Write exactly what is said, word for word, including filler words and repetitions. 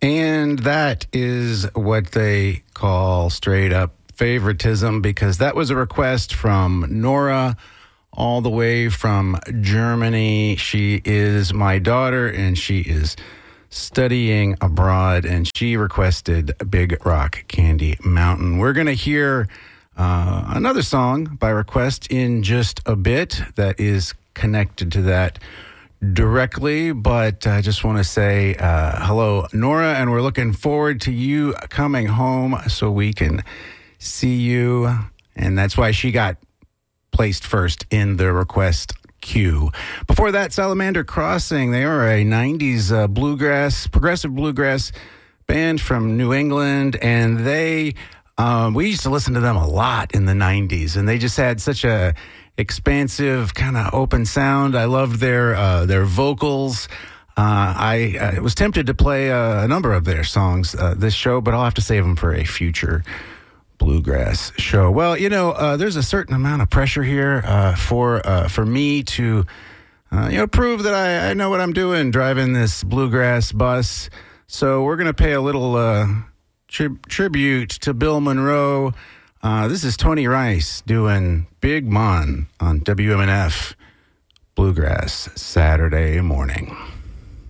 And that is what they call straight up favoritism, because that was a request from Nora all the way from Germany. She is my daughter, and she is studying abroad, and she requested Big Rock Candy Mountain. We're going to hear uh, another song by request in just a bit that is connected to that directly, but I just want to say uh, hello, Nora, and we're looking forward to you coming home so we can see you, and that's why she got placed first in the request queue. Before that, Salamander Crossing. They are a nineties uh, bluegrass, progressive bluegrass band from New England, and they, um, we used to listen to them a lot in the nineties, and they just had such a expansive kind of open sound. I loved their uh, their vocals. Uh, I, I was tempted to play a, a number of their songs uh, this show, but I'll have to save them for a future bluegrass show. Well, you know, uh, there's a certain amount of pressure here uh, for uh, for me to uh, you know prove that I, I know what I'm doing driving this bluegrass bus. So we're gonna pay a little uh, tri- tribute to Bill Monroe. Uh, this is Tony Rice doing Big Mon on W M N F Bluegrass Saturday morning.